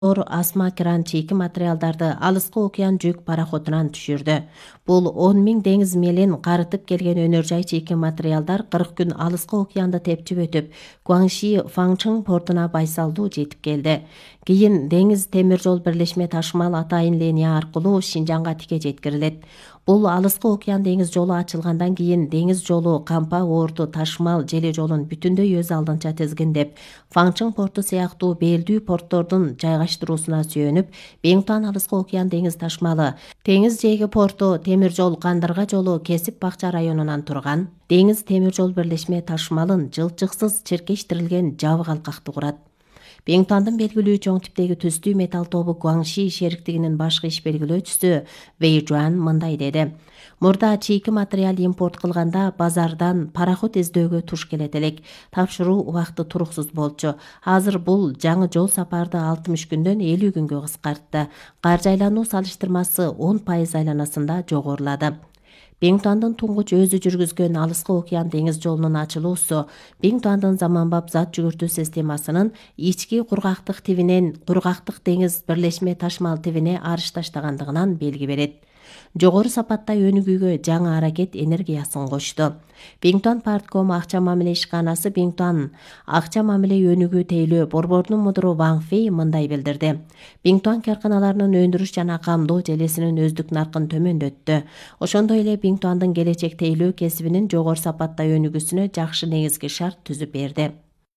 Асма кран чийки материалдарды Алыскы океан жүк пароходунан түшүрдү. Бул 10 000 деңиз милин карытып келген өнөр-жай чийки материалдар 40 күн Алыскы океанды тепчип өтүп, Гуаңши Фаңчың портуна байсалдуу жетип келди. Кийин деңиз темир жол бирлешме ташымал атайын линия аркылуу Шинжаңга тике жеткирилет. Бул Алыскы океан деңиз жолу ачылгандан кийин деңиз жолу Кампа Оорту ташымал желе жолун бүтүндөй өз алдынча тизгиндеп, Фаңчың порту сыяктуу белдүү порттордун жайгаштыруусуна сүйөнүп, Беңтуан Алыскы океан деңиз ташмалы Теңиз жээги порту темир жол Кандырга жолу Кесип Бакча районунан турган деңиз темир жол бирлешме ташмалын жылчыксыз чиркештирилген жабык алкакты курат. Беңтуандын белгилүү чоң типтеги түстүү металл тобу Гуаңши шериктигинин башкы иш белгилөөчүсү Вэй Жуан мындай деди. Мурда чийки материал импорт кылганда базардан пароход издөөгө туш келет элек. Тапшыруу убакыты туруксуз болчу. Азыр бул жаңы жол сапарды 60 күндөн 50 күнгө кыскартты. Каржы айлануу салыштырмасы 10% айланасында жогорулады. Беңтуандын туңгуч өзү жүргүзгөн Алыскы океан деңиз жолунун ачылуусу Беңтуандын заманбап зат жүгүртүү системасынын ички кургактык тибинен кургактык деңиз бирлешме ташмал тибине арыш таштагандыгынан белги берет. Жогору сапатта өнүгүүгө жаңы аракет энергиясын кошту. Беңтуан Партком акча мамиле ишканасы Беңтуан акча мамиле өнүгүү тейлөө борборунун мудуру Ваң Фэй мындай билдирди. Беңтуан карканаларынын өндүрүш жана камдоо желесинин өздүк наркын төмөндөттү. Ошондой эле Беңтуандын келечек тейлөө кесибинин жогору сапатта өнүгүүсүнө жакшы негизги шарт түзүп берди.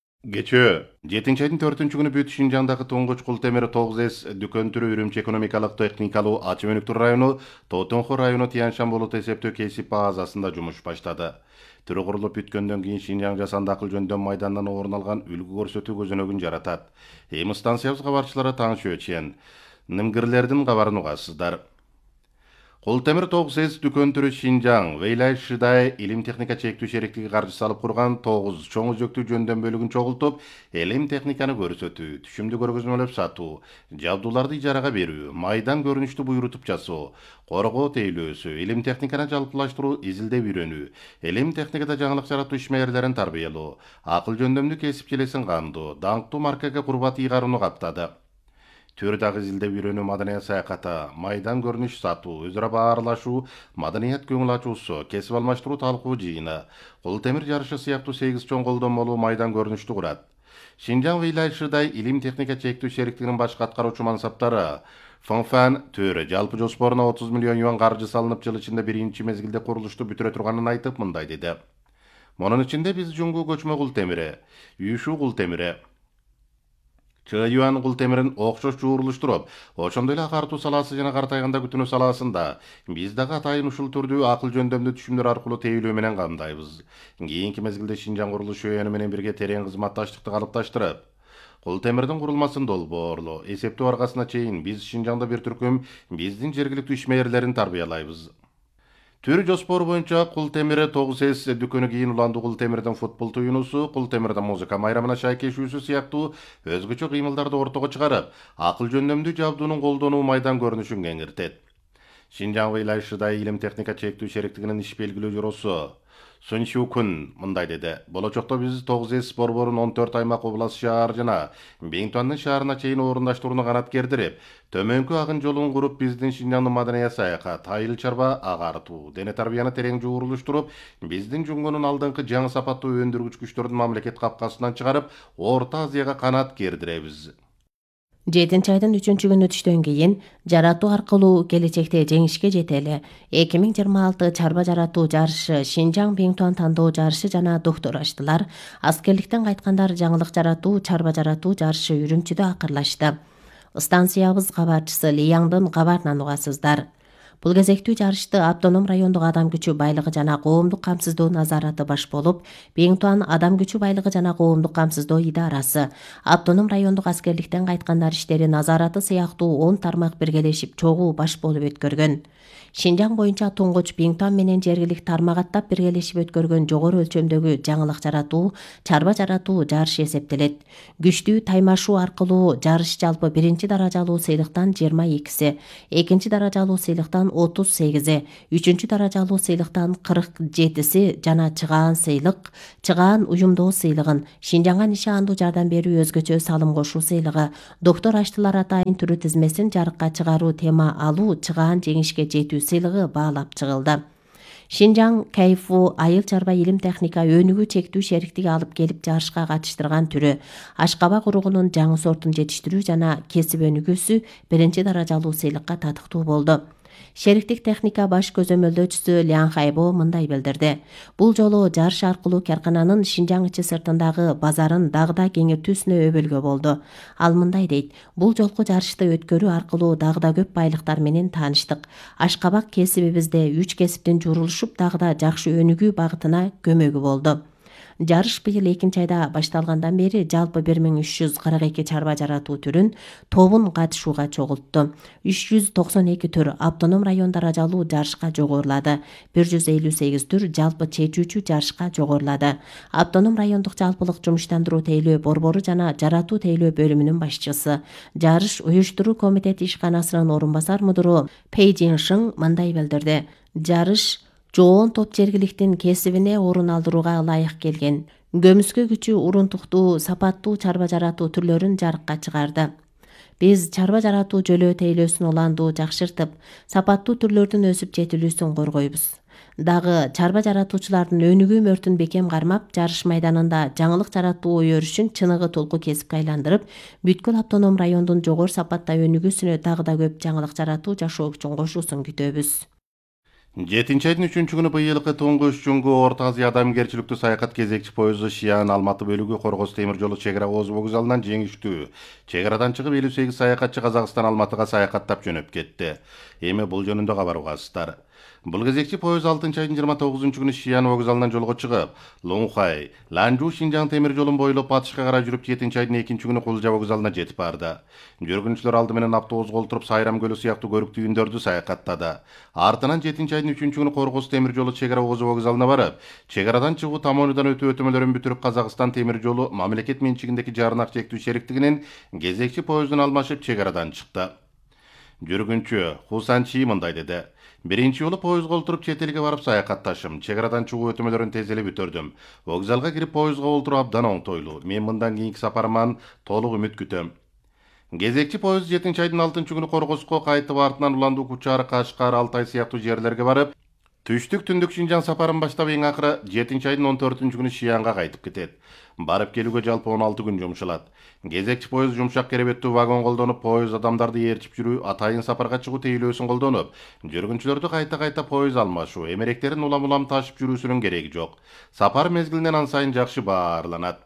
Кечээ 7 айдын 4 күнү бүт Шинжаңдагы туңгуч кул темир 9С дүкөнтүрү Үрүмчи экономикалык техникалуу ачып өнүктүрүү району Тоотонхо району Тяньшан болот эсептөө кесип базасында жумуш баштады. Түрү курулуп бүткөндөн кийин Шинжаң жасанды акыл жөндөм майданынан орун алган үлгү көрсөтүү көзөнөгүн жаратат. Эми станциябыз кабарчылары таныш өчен нимгирлердин кабарын угасыздар. Кул темир 9С дүкөнтүрү Шинжаң Вэйлай Шидай илим техника чектүү шериктиги каржы салып курган 9 чоң өзөктүү жөндөм бөлүгүн чогултуп, илим техниканы көрсөтүү, түшүмдү көргөзмөлөп сатуу, жабдууларды ижарага берүү, майдан көрүнүштү буйрутуп жасоо, коргоо тейлөөсү, илим техниканы жалпылаштыруу, изилдеп үйрөнүү, илим техникада жаңылык жаратуу ишмерлерин тарбиялоо, акыл жөндөмдүү кесип желесин камдоо, даңктуу маркага курбат ыйгарууну каптады. Төр дагы изилдеп үйрөнүү, маданият саяката, майдан көрүнүш сатуу, өзара баарлашуу, маданият көңүл ачуусу, кесип алмаштыруу талкуу жыйыны, кул темир жарышы сыяктуу 8 чоң колдонмолуу майдан көрүнүштү курат. Шинжаң Вэйлай Шидай илим техника чектүү шериктигинин башкы аткаруучу мансаптары Фаңфан Төрө жалпы жоспоруна 30 миллион юан каржы салынып, жыл ичинде биринчи мезгилде курулушту бүтүрө турганын айтып мындай деди. Мунун ичинде биз Жуңгу көчмө кул темири, Юшу кул темири, Чыюан кул темирин окшош жуурулуштуруп, ошондой эле агартуу салаасы жана картайганда күтүнүү салаасында биз дагы атайын ушул түрдүү акыл жөндөмдүү түшүмдөр аркылуу тейлөө менен камдайбыз. Кийинки мезгилде Шинжаң курулуш өөнү менен бирге терең кызматташтыкты калыпташтырып, кул темирдин курулмасын долбоорлоо, эсептөө аргасына чейин биз Шинжаңда бир түркүм биздин жергиликтүү ишмерлерин тарбиялайбыз. Түрү жоспору боюнча кул темири 9С дүкөнү кийин уландуу кул темирдин футбол туюнусу, кул темирдин музыка майрамына шайкешүүсү сыяктуу өзгөчө кыймылдарды ортого чыгарып, акыл жөндөмдүү жабдуунун колдонуу майдан көрүнүшүн кеңиртет. Шинжаң Вэйлай Шидай илим техника чектүү шериктигинин иш белгилүү жоросу Сун Шукун мындай деди. Болочокто биз 9С борборун 14 аймак, област, шаар жана Беңтуандын шаарына чейин орундаштырууну канаткердирип, төмөнкү агын жолун куруп, биздин Шинжаңдын маданият саякат, айыл чарба агартуу, дене тарбияны терең жуурулуштуруп, биздин Жуңгунун алдыңкы жаңы сапаттуу өндүргүч күчтөрүн мамлекет капкасынан чыгарып, Орто Азияга канат кердиребиз. 7 айдын 3 күнү түштөн кийин жаратуу аркылуу келечекте жеңишке жетели 2026 чарба жаратуу жарышы, Шинжаң Беңтуан тандоо жарышы жана доктор аштылар. Аскерликтен кайткандар жаңылык жаратуу, чарба жаратуу жарышы Үрүмчүдө акырлашты. Станциябыз кабарчысы Лияңдын кабарынан угасыздар. Бул кезектүү жарышты автоном райондук адам күчү байлыгы жана коомдук камсыздоо назараты баш болуп, Беңтуан адам күчү байлыгы жана коомдук камсыздоо идарасы, автоном райондук аскерликтен кайткандар иштери назараты сыяктуу 10 тармак биргелешип чогуу баш болуп өткөргөн. Шинжаң боюнча туңгуч Беңтуан менен жергилик тармагаттап биргелешип өткөргөн жогору өлчөмдөгү жаңылык жаратуу, чарба жаратуу жарышы эсептелет. Күчтүү таймашуу аркылуу жарыш жалпы 1 даражалуу сыйлыктан 22си, 2 даражалуу сыйлыктан 38-и, 3 даражалуу сыйлыктан 47-си жана чыгаан сыйлык, чыгаан уюмдоо сыйлыгын, Шинжаңга нишандуу жардам берүү өзгөчө салым кошуу сыйлыгы, доктор Аштылар атайын түрү тизмесин жарыкка чыгаруу тема алуу чыгаан жеңишке жетүү сыйлыгы баалап чыгылды. Шинжаң Кайфу айыл чарба илим техника өнүгүү чектүү шериктиги алып келип жарышка катыштырган түрү ашкабак уругунун жаңы сортун жетиштирүү жана кесип өнүгүүсү 1 даражалуу сыйлыкка татыктуу болду. Шериктик техника баш көзөмөлдөөчүсү Лян Хайбо мындай билдирди. Бул жолу жарыш аркылуу каркананын Шинжаң ичи сыртындагы базарын дагы да кеңейтүүсүнө өбөлгө болду. Ал мындай дейт: бул жолку жарышты өткөрүү аркылуу дагы да көп байлыктар менен тааныштык. Ашкабак кесибибизде 3 кесиптин журулушуп дагы да жакшы өнүгүү багытына көмөгү болду. Жарыш быйыл 2-айда башталгандан бери жалпы 1342 чарба жаратуу түрүн тобун катышууга чогултту. 392 түр автоном район даражалуу жарышка жогорулады. 158 түр жалпы чечүүчү жарышка жогорулады. Автоном райондук жалпылык жумуштандыруу тейлөө борбору жана жаратуу тейлөө бөлүмүнүн башчысы, жарыш уюштуруу комитети ишканасынын орун басар мудуру Пэй Жин Шың мындай билдирди. Жарыш жоон топ жергиликтин кесибине орун алдырууга ылайык келген. Көмүскө күчү урунтуктуу, сапаттуу чарба жаратуу түрлөрүн жарыкка чыгарды. Биз чарба жаратуу жөлөө тейлөөсүн уландуу жакшыртып, сапаттуу түрлөрдүн өсүп жетилүүсүн коргойбуз. Дагы чарба жаратуучулардын өнүгүү мөртүн бекем кармап, жарыш майданында жаңылык жаратуу ой өрүшүн чыныгы толку кесипке айландырып, бүткүл автоном райондун жогору сапатта өнүгүүсүнө дагы да көп жаңылык жаратуу жашоо күчүн кошуусун күтөбүз. 7-айдын 3-күнү быйылкы туңгуш Жуңгу Орто Азия адамгерчиликтүү саякат кезекчи поезду Шиан Алматы бөлүгү Коргоз темир жолу чек ара Оз вокзалынан жеңиштүү. Чек арадан чыгып 58 саякатчы Казакстан Алматыга саякаттап жөнөп кетти. Эми бул жөнүндө кабар угасыздар. Бул кезекчи поезд 6-айдын 29-күнү Шиан вокзалынан жолго чыгып, Лунхай, Ланжу Шинжаң темир жолун бойлоп батышка карай жүрүп 7-айдын 2-күнү Кулжа вокзалына жетип барды. Жүргүнчүлөр алды менен автобусга олтуруп Сайрам көлү сыяктуу көрүктүү үндөрдү саякаттады. Артынан 7-айдын 3-күнү Коргоз темир жолу чек ара Оз вокзалына барып, чек арадан чыгуу тамонудан өтүү өтөмөлөрүн бүтүрүп Казакстан темир жолу мамлекет менчигиндеки Жарнак чектүү шериктигинин кезекчи поездун алмашып чек арадан чыкты. Жүргүнчү Хусан Чи мындай деди: биринчи жолу поездга олтуруп чет элге барып саякатташым. Чек арадан чыгуу өтөмөлөрүн тез эле бүтүрдүм. Вокзалга кирип поездга олтуруу абдан оңтойлуу. Мен мындан кийинки сапарыман толук үмүт күтөм. Кезекчи поезд 7-айдын 6-күнү Коргозго кайтып, артынан Уландуу, Кучар, Кашкар, Алтай сыяктуу жерлерге барып, түштүк түндүк Шинжаң сапарын баштап, эң акыры 7-айдын 14-күнү Шиянга кайтып кетет. Барып келүүгө жалпы 16 күн жумшалат. Кезекчи поезд жумшак керебеттүү вагон колдонуп, поезд адамдарды ээрчип жүрүү, атайын сапарга чыгуу тейлөөсүн колдонуп, жүргүнчүлөрдү кайта поезд алмашуу, эмеректерин улам ташып жүрүүсүнүн кереги жок. Сапар мезгилинен ан сайын жакшы баарланат.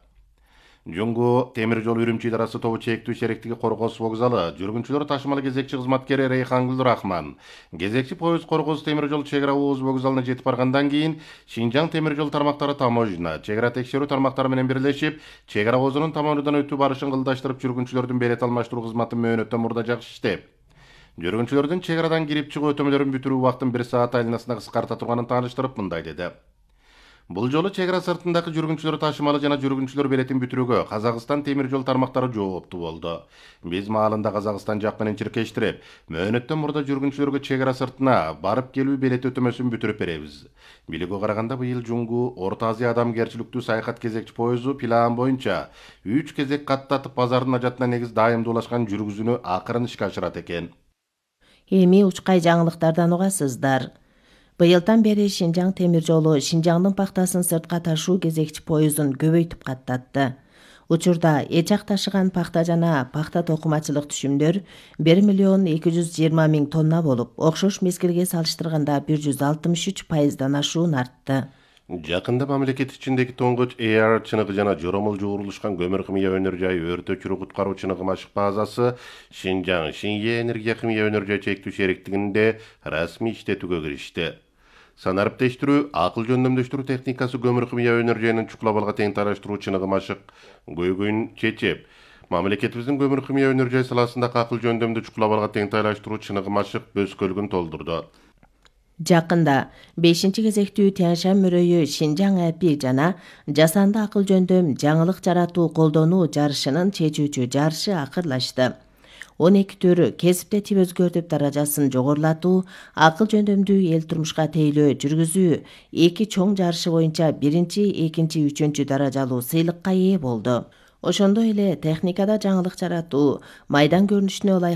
Жуңгу темир жол Үрүмчи идарасы тобу чектүү шериктиги Коргоз вокзалы, жүргүнчүлөр ташымалы кезекчи кызматкери Рейхангүл Рахман. Кезекчи поезд Коргоз темир жол чек ара Оз вокзалына жетип баргандан кийин Шинжаң темир жол тармактары таможня, чек ара текшерүү тармактары менен бирлешип, чек ара Озунун тамонудан өтүү барышын кылдаштырып, жүргүнчүлөрдүн берет алмаштыруу кызматы мөөнөттөн мурда жакшы иштеп, жүргүнчүлөрдүн чек арадан кирип чыгуу өтөмөлөрүн бүтүрүү убактын 1 саат айланасына кыскарта турганын тааныштырып мындай деди: бул жолу чек ара сыртындагы жүргүнчүлөр ташымалы жана жүргүнчүлөр беретин бүтүрүүгө Казакстан темир жол тармактары жооптуу болду. Биз маалында Казакстан жак менен чиркештирип, мөөнөттөн мурда жүргүнчүлөргө чек ара сыртына барып келүү берет өтөмөсүн бүтүрүп беребиз. Билүүгө караганда быйыл Жуңгу Орто Азия адамгерчиликтүү саякат кезекчи поезду план боюнча 3 кезек каттатып, базардын ажатына негиз дайымдуулашкан жүргүзүүнү акырын ишке ашырат экен. Эми учкай жаңылыктардан угасыздар. Быйылдан бери Шинжаң темир жолу Шинжаңдын пактасын сыртка ташуу кезекчи поездун көбөйтүп каттатты. Учурда эчак ташыган пахта жана пахта токумачылык түшүмдөр 1.220.000 тонна болуп, окшош мезгилге салыштырганда 163%дан ашуун артты. Жакында мамлекет ичиндеги тоңгоч ЭАР чыныгы жана жоромол жуурулушкан көмүр химия өнөр жайы өртө өчүрүү куткаруу чыныгы машык базасы Шинжаң Шинье энергия химия өнөр жай чектүү шериктигинде расмий иштетүүгө киришти. Санариптештирүү, акыл жөндөмдөштүрүү техникасы көмүр химия өнөр жайынын чуклабалга тең тараштыруу чыныгы машык көйгөйүн чечип, мамлекетибиздин көмүр химия өнөр жай саласындагы акыл жөндөмдү чуклабалга тең тараштыруу чыныгы машык бөскөлүгүн толдурду. Жакында 5-кезектүү Тянь-Шань мөрөйү Шинжаң АП жана жасанды акыл жөндөм жаңылык жаратуу колдонуу жарышынын чечүүчү жарышы акырлашты. 12 төр кесипте тип өзгөртүп даражасын жогорулатуу, акыл жөндөмдүү эл турмушка тейлөө жүргүзүү 2 чоң жарышы боюнча 1, 2, 3 даражалуу сыйлыкка ээ болду. Ошондой эле техникада жаңылык жаратуу, майдан көрүнүшүнө ылайык